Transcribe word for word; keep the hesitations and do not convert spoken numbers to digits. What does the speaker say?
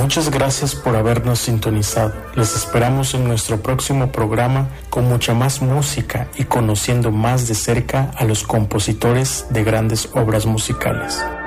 Muchas gracias por habernos sintonizado. Les esperamos en nuestro próximo programa con mucha más música y conociendo más de cerca a los compositores de grandes obras musicales.